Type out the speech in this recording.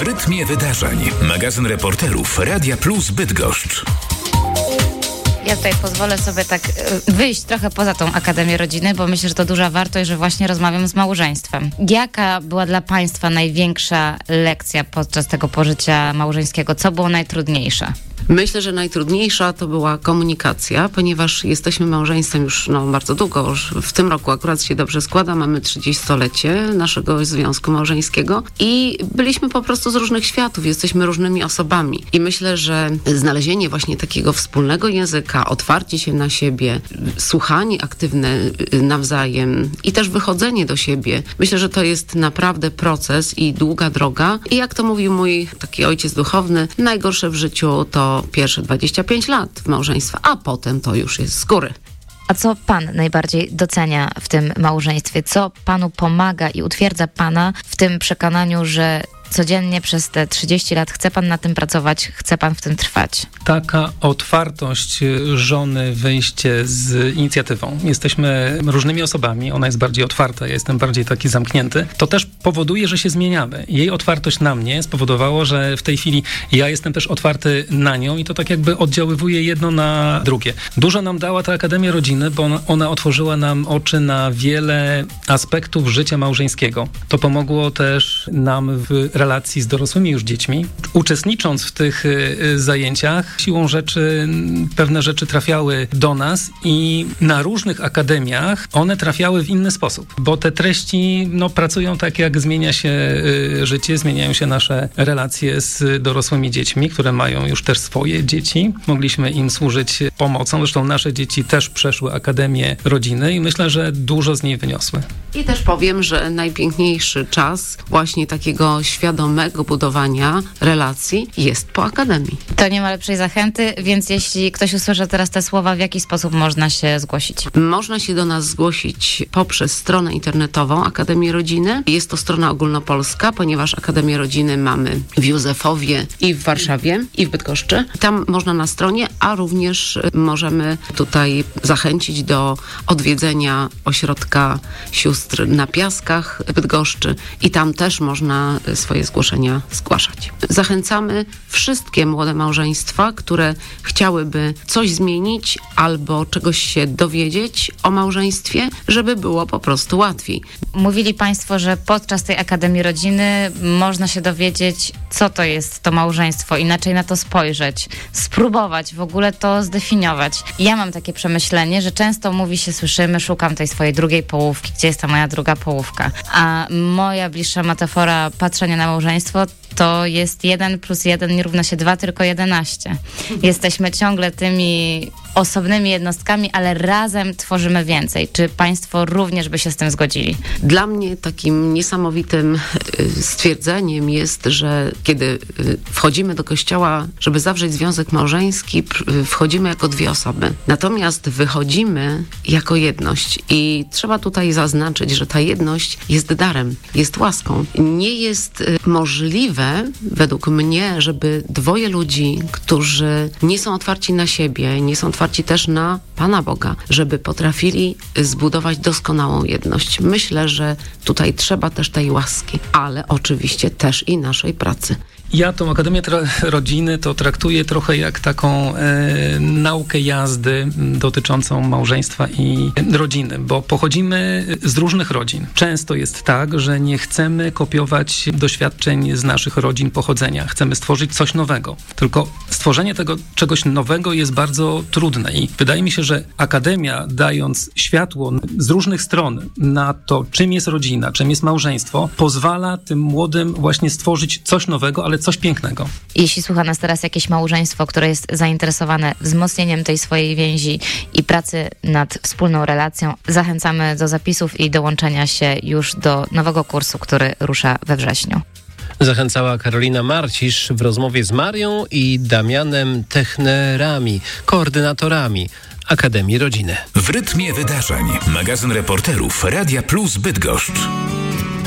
rytmie wydarzeń. Magazyn reporterów Radia Plus Bydgoszcz. Ja tutaj pozwolę sobie tak wyjść trochę poza tą Akademię Rodziny, bo myślę, że to duża wartość, że właśnie rozmawiam z małżeństwem. Jaka była dla Państwa największa lekcja podczas tego pożycia małżeńskiego? Co było najtrudniejsze? Myślę, że najtrudniejsza to była komunikacja, ponieważ jesteśmy małżeństwem już bardzo długo. Już w tym roku akurat się dobrze składa. Mamy 30-lecie naszego związku małżeńskiego i byliśmy po prostu z różnych światów. Jesteśmy różnymi osobami. I myślę, że znalezienie właśnie takiego wspólnego języka, otwarcie się na siebie, słuchanie aktywne nawzajem i też wychodzenie do siebie. Myślę, że to jest naprawdę proces i długa droga. I jak to mówił mój taki ojciec duchowny, najgorsze w życiu to pierwsze 25 lat w małżeństwie, a potem to już jest z góry. A co Pan najbardziej docenia w tym małżeństwie? Co Panu pomaga i utwierdza Pana w tym przekonaniu, że codziennie przez te 30 lat chce Pan na tym pracować, chce Pan w tym trwać? Taka otwartość żony, wyjście z inicjatywą. Jesteśmy różnymi osobami, ona jest bardziej otwarta, ja jestem bardziej taki zamknięty. To też powoduje, że się zmieniamy. Jej otwartość na mnie spowodowało, że w tej chwili ja jestem też otwarty na nią i to tak jakby oddziaływuje jedno na drugie. Dużo nam dała ta Akademia Rodziny, bo ona otworzyła nam oczy na wiele aspektów życia małżeńskiego. To pomogło też nam w relacji z dorosłymi już dziećmi. Uczestnicząc w tych zajęciach, siłą rzeczy pewne rzeczy trafiały do nas i na różnych akademiach one trafiały w inny sposób, bo te treści pracują tak, jak zmienia się życie, zmieniają się nasze relacje z dorosłymi dziećmi, które mają już też swoje dzieci. Mogliśmy im służyć pomocą. Zresztą nasze dzieci też przeszły Akademię Rodziny i myślę, że dużo z niej wyniosły. I też powiem, że najpiękniejszy czas właśnie takiego świadomego budowania relacji jest po Akademii. To nie ma lepszej zachęty, więc jeśli ktoś usłyszy teraz te słowa, w jaki sposób można się zgłosić? Można się do nas zgłosić poprzez stronę internetową Akademii Rodziny. Jest to strona ogólnopolska, ponieważ Akademię Rodziny mamy w Józefowie i w Warszawie i w Bydgoszczy. Tam można na stronie, a również możemy tutaj zachęcić do odwiedzenia ośrodka sióstr na Piaskach w Bydgoszczy i tam też można swoje zgłoszenia zgłaszać. Zachęcamy wszystkie młode małżeństwa, które chciałyby coś zmienić albo czegoś się dowiedzieć o małżeństwie, żeby było po prostu łatwiej. Mówili Państwo, że podczas tej Akademii Rodziny można się dowiedzieć, co to jest to małżeństwo, inaczej na to spojrzeć, spróbować w ogóle to zdefiniować. Ja mam takie przemyślenie, że często słyszymy, szukam tej swojej drugiej połówki, gdzie jest ta moja druga połówka. A moja bliższa metafora patrzenia na małżeństwo to jest 1 + 1 nie równa się 2, tylko 11. Jesteśmy ciągle tymi osobnymi jednostkami, ale razem tworzymy więcej. Czy Państwo również by się z tym zgodzili? Dla mnie takim niesamowitym stwierdzeniem jest, że kiedy wchodzimy do kościoła, żeby zawrzeć związek małżeński, wchodzimy jako dwie osoby. Natomiast wychodzimy jako jedność i trzeba tutaj zaznaczyć, że ta jedność jest darem, jest łaską. Nie jest możliwe, według mnie, żeby dwoje ludzi, którzy nie są otwarci na siebie, nie są otwarci też na Pana Boga, żeby potrafili zbudować doskonałą jedność. Myślę, że tutaj trzeba też tej łaski, ale oczywiście też i naszej pracy. Ja tą Akademię Rodziny to traktuję trochę jak taką naukę jazdy dotyczącą małżeństwa i rodziny, bo pochodzimy z różnych rodzin. Często jest tak, że nie chcemy kopiować doświadczeń z naszych rodzin pochodzenia. Chcemy stworzyć coś nowego. Tylko stworzenie tego czegoś nowego jest bardzo trudne i wydaje mi się, że Akademia, dając światło z różnych stron na to, czym jest rodzina, czym jest małżeństwo, pozwala tym młodym właśnie stworzyć coś nowego, ale coś pięknego. Jeśli słucha nas teraz jakieś małżeństwo, które jest zainteresowane wzmocnieniem tej swojej więzi i pracy nad wspólną relacją, zachęcamy do zapisów i dołączenia się już do nowego kursu, który rusza we wrześniu. Zachęcała Karolina Marcisz w rozmowie z Marią i Damianem Technerami, koordynatorami Akademii Rodziny. W rytmie wydarzeń. Magazyn reporterów Radia Plus Bydgoszcz.